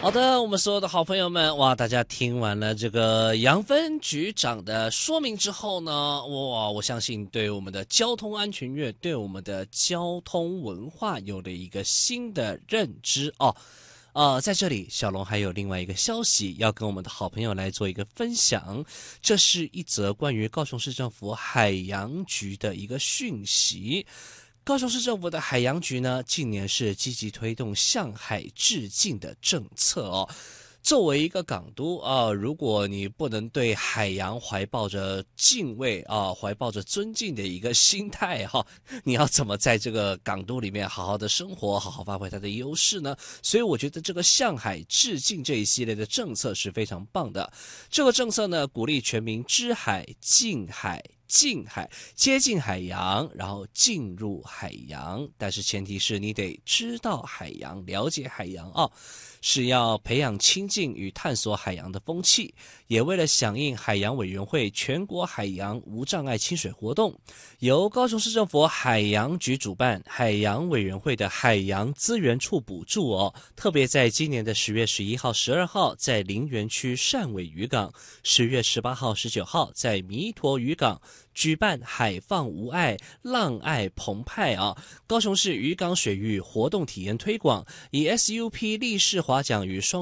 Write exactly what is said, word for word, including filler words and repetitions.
好的，我们所有的好朋友们，哇，大家听完了这个杨分局长的说明之后呢，哇，我相信对我们的交通安全月，对我们的交通文化有了一个新的认知哦。呃，在这里，小龙还有另外一个消息要跟我们的好朋友来做一个分享，这是一则关于高雄市政府海洋局的一个讯息。高雄市政府的海洋局呢，近年是积极推动向海致敬的政策哦。作为一个港都啊，如果你不能对海洋怀抱着敬畏啊，怀抱着尊敬的一个心态哈、啊，你要怎么在这个港都里面好好的生活，好好发挥它的优势呢？所以我觉得这个向海致敬这一系列的政策是非常棒的。这个政策呢，鼓励全民知海、敬海。近海，接近海洋，然后进入海洋，但是前提是你得知道海洋，了解海洋啊、哦，是要培养亲近与探索海洋的风气，也为了响应海洋委员会全国海洋无障碍亲水活动，由高雄市政府海洋局主办，海洋委员会的海洋资源处补助哦，特别在今年的十月十一号、十二号在林园区汕尾渔港，十月十八号、十九号在弥陀渔港。举办海放无碍、浪爱澎湃啊！高雄市渔港水域活动体验推广，以 S U P 立式划桨与双